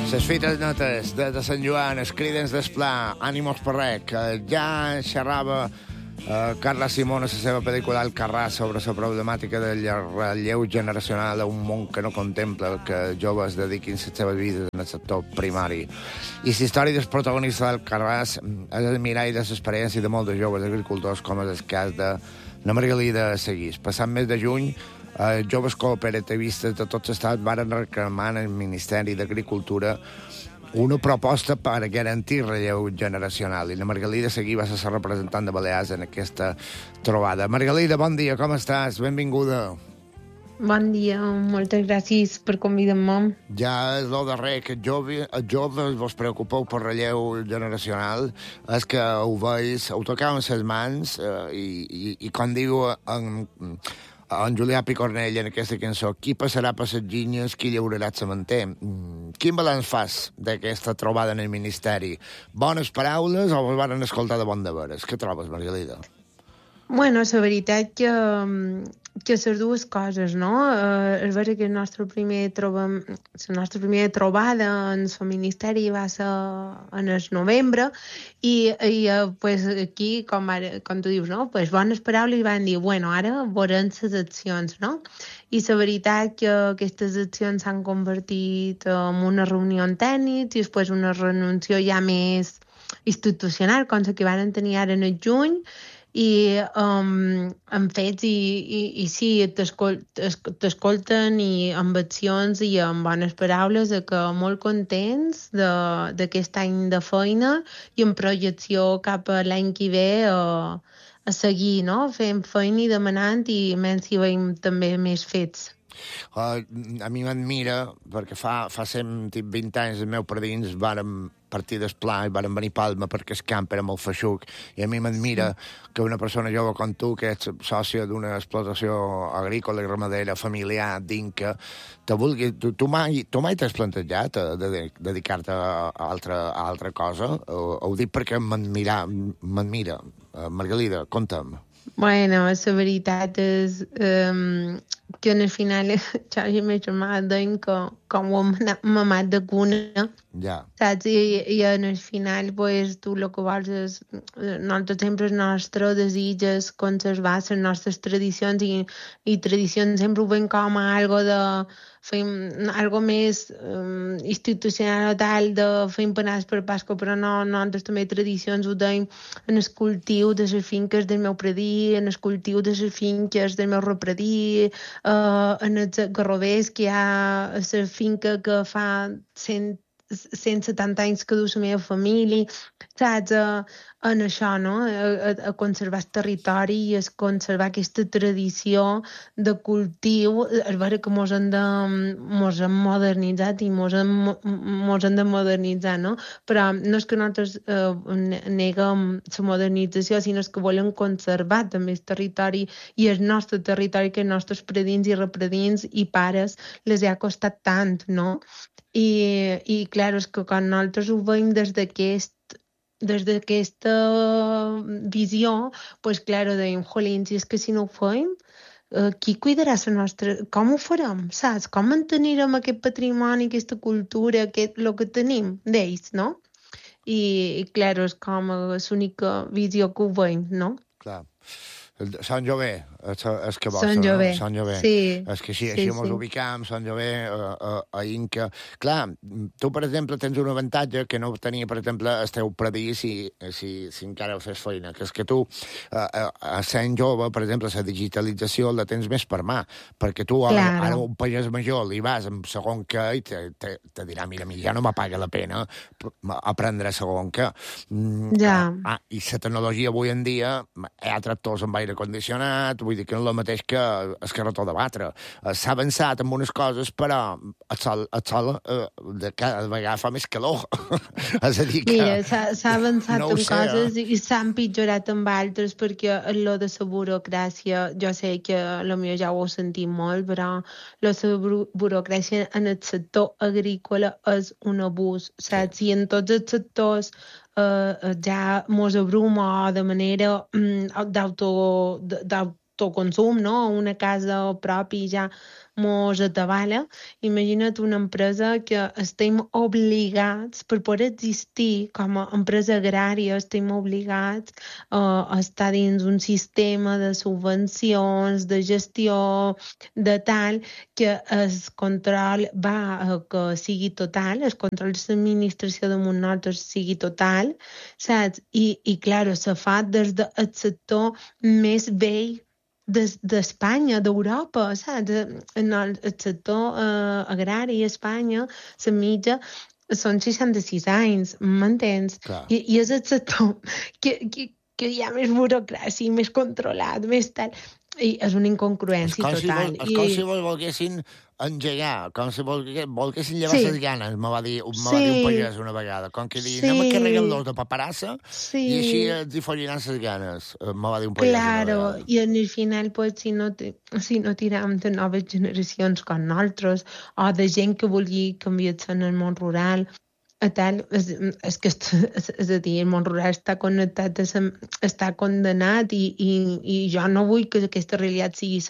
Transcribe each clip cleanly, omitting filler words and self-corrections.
Les fites netes de Sant Joan, els cridens d'esplà, ànimos per res, que ja xerrava Carla Simón a la seva pel·lícula Alcarràs sobre la problemàtica del relleu generacional a un món que no contempla que joves dediquin la seva vida en el sector primari. I la història dels protagonistes d'Alcarràs és el mirall de l'experiència de molts de joves agricultors, com és el cas de la Margalida Seguís. Passant mes de juny, joves cooperativistes de tot l'estat varen reclamar al Ministeri d'Agricultura una proposta per garantir relleu generacional, i la Margalida Seguí va ser la representant de Balears en aquesta trobada. Margalida, bon dia, com estàs? Benvinguda. Bon dia, moltes gràcies per convidar-me. Ja és el darrer, que els joves vos preocupeu per relleu generacional, és que ho veus, ho tocau en les mans, i com diu en Julià Picornell en aquesta cançó, qui passarà per les ginyes, qui llaurarà el cementer. Quin balanç fas d'aquesta trobada en el Ministeri? Bones paraules o vos van escoltar de bon de veres? Què trobes, Margalida? Bueno, la veritat que les dues coses, no? És vera que la nostra primera trobada en el Ministeri va ser en el novembre i pues, aquí, com tu dius, no? Pues, bones paraules i van dir, bueno, ara veurem les accions, no? I la veritat que aquestes accions s'han convertit en una reunió tècnica i després una reunió ja més institucional, com la que van tenir ara en el juny, i en fets i sí, t'escolten i amb accions i amb bones paraules, que molt contents d'aquest any de feina i en projecció cap a l'any que ve a seguir, no? Fent feina i demanant, i menys si veiem també més fets. A mi m'admira, perquè fa 120 anys els meus padrins varen partir d'Esplà i varen venir a Palma perquè el camp era molt feixuc, i a mi m'admira que una persona jove com tu, que ets sòcia d'una explotació agrícola i ramadera familiar d'Inca, te vulgui... Tu mai t'has plantejat dedicar-te a altra cosa? Ho dic perquè m'admira. Margalida, conta'm. Bueno, la veritat és que al final jo i ma germana deien que com un mamat de cuna, ja. Saps? I al final pues, tu el que vols és, nosaltres sempre el nostre desig és conservar les nostres tradicions, i tradicions sempre ho veiem com a algo de algo més institucional o tal, de fer empanades per Pasqua, però no, nosaltres també tradicions ho deim en el cultiu de les finques del meu predí, en el cultiu de les finques del meu repredí, en els garrovers que hi ha a la finca que fa 170 anys que du la meva família, saps? En això, no? A conservar el territori i a conservar aquesta tradició de cultiu. És vera que mos hem modernitzat i mos hem de modernitzar, no? Però no és que nosaltres neguem la modernització, sinó que volem conservar també el territori i el nostre territori, que els nostres predins i repredins i pares les ha costat tant, no? I clar, és que quan nosaltres ho veiem des d'aquesta visió, pues claro, deim, jolín, si és que si no ho fem, qui cuidarà la nostra... Com ho farem, saps? Com mantenirem aquest patrimoni, aquesta cultura, el que tenim d'ells, no? I clar, és com l'única visió que ho veiem, no? Clar. Sant Jové, és que vostre, Sant Jové. Sí. És que així mos ubicam, Sant Jové, a Inca. Clar, tu, per exemple, tens un avantatge que no tenia, per exemple, el teu predí si encara ho fes feina, que és que tu, a Sant Jove, per exemple, la digitalització la tens més per mà, perquè tu ara un pagès major li vas amb segon què i te dirà, mira, ja no m'apaga la pena aprendre segon què. Ja. I la tecnologia avui en dia, hi ha tractors amb aire condicionat, vull dir que no és el mateix que el carretó de batre. S'ha avançat en unes coses, però el sol de cada vegada fa més calor. És a dir que... Mira, s'ha avançat en coses i s'ha empitjorat amb altres, perquè lo de la burocràcia, jo sé que potser ja ho heu sentit molt, però la burocràcia en el sector agrícola és un abús, saps? I en tots els sectors ja mos abruma de manera d'autoconsum, no? Una casa propi ja mos atabala. Imagina't una empresa que estem obligats, per poder existir com a empresa agrària, estem obligats a estar dins un sistema de subvencions, de gestió, de tal, que el control va a que sigui total, el control de l'administració damunt nosaltres sigui total, saps? I clar, se fa des del sector més vell d'Espanya, d'Europa, saps? En el sector agrari a Espanya, la mitja són 66 anys, m'entens? I és el sector que hi ha més burocràcia, més controlat, més tal. I és una incongruència total. És com si volguessin engegar, com si volguessin llevar les ganes, me va dir un pagès una vegada. Com que dir, anem a carregar-los de paperassa i així els hi folliran les ganes, me va dir un pagès una vegada. I al final, pues, si no tiram de noves generacions com nosaltres, o de gent que vulgui canviar-se en el món rural, tal, és que és a dir, el món rural està connectat, està condemnat i jo no vull que aquesta realitat sigui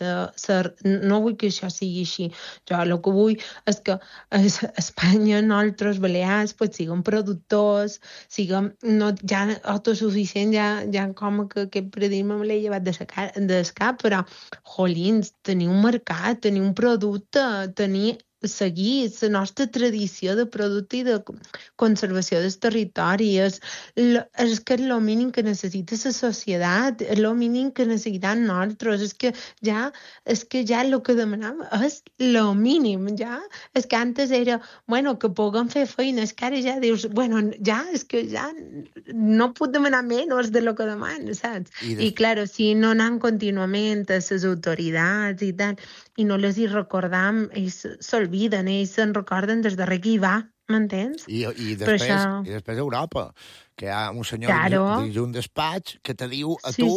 no vull que això sigui així. Jo el que vull és que a Espanya, nosaltres, Balears, pues, siguem productors, siguem ja autosuficients, ja com que aquest paradigma me l'he llevat del cap, però, jolins, tenir un mercat, tenir un producte, tenir seguir la nostra tradició de producte i de conservació del territori. És que és el mínim que necessita la societat, és el mínim que necessitem nosaltres. És que ja el que demanam és el mínim, ja. És que antes era, bueno, que puguem fer feina, és que ara ja dius, bueno, ja, és que ja no puc demanar menys de lo que demano, saps? I claro, si no anem contínuament a les autoritats i tal, i no les hi recordam, ells s'olviden, ells se'n recorden des darrer que hi va, m'entens? I després Europa, que hi ha un senyor dins un despatx que te diu a tu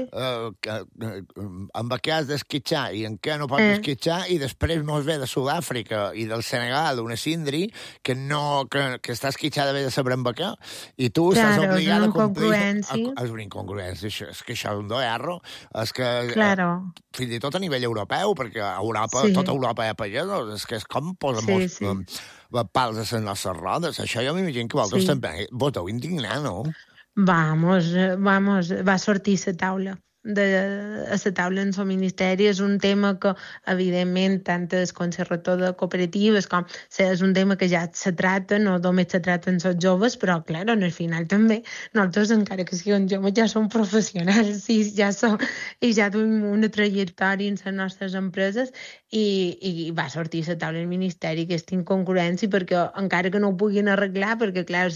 amb què has d'esquitxar i en què no pots esquitxar, i després no es ve de Sud-àfrica i del Senegal una síndri que està esquitxada bé de saber amb què, i tu estàs obligat a complir. És una incongruència. És que això és un doerro. És que fins i tot a nivell europeu, perquè a Europa, tota Europa hi ha pagesos, és que és com posem pals a les nostres rodes. Això jo m'imagino que vosaltres també vos deu indignar, no? Vamos, va sortir la taula. A la taula en el Ministeri és un tema que, evidentment, tant el Consell Rector de Cooperatives com és un tema que ja se trata, no només se trata en els joves, però, clar, al final també nosaltres, encara que siguem joves, ja som professionals i ja tenim una trajectòria en les nostres empreses i va sortir a la taula del Ministeri aquesta incongruència, perquè encara que no ho puguin arreglar, perquè, clar,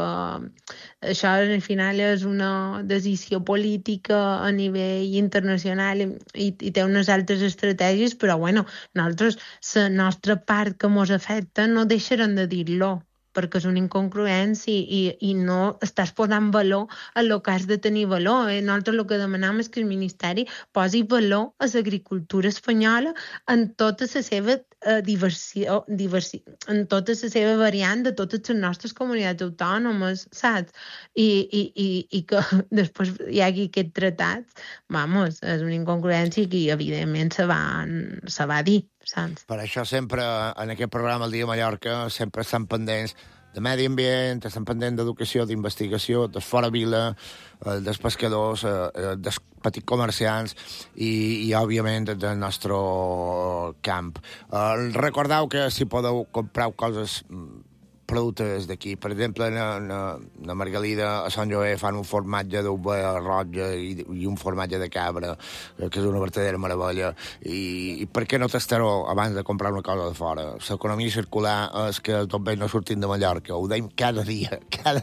això al final és una decisió política a nivell internacional i té unes altres estratègies, però bueno, nosaltres, la nostra part que mos afecta, no deixarem de dir-lo, perquè és una incongruència i no estàs posant valor a lo que has de tenir valor. Nosaltres el que demanam és que el Ministeri posi valor a l'agricultura espanyola en tota la seva diversió, en tota la seva variant de totes les nostres comunitats autònomes, saps? I que després hi hagi aquest tratat, vamos, és una incongruència que evidentment se va dir, saps? Per això sempre en aquest programa El Dia Mallorca sempre estan pendents de medi ambient, estan pendents d'educació, d'investigació, dels fora vila, dels pescadors, dels petits comerciants i òbviament, del nostre camp. Recordeu que si podeu comprar coses, productes d'aquí. Per exemple, a Margalida, a Sant Joé, fan un formatge d'ovella roja i un formatge de cabra, que és una verdadera meravella. I per què no tastar-ho abans de comprar una cosa de fora? L'economia circular és que tot bé no sortim de Mallorca. Ho deim cada dia.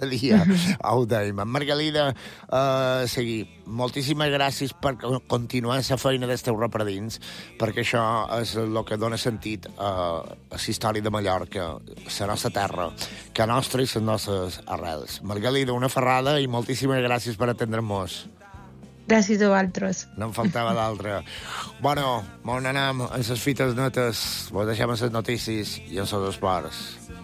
Ho deim. En Margalida, seguir. Moltíssimes gràcies per continuar la feina dels teus repredins, perquè això és el que dona sentit a la història de Mallorca, la nostra terra, que nostra i les nostres arrels. Margalida, una ferrada i moltíssimes gràcies per atendre-nos. Gràcies a vosaltres. No em faltava d'altre. Bueno, on anem en les fites netes, vos deixem les notícies i en els esports.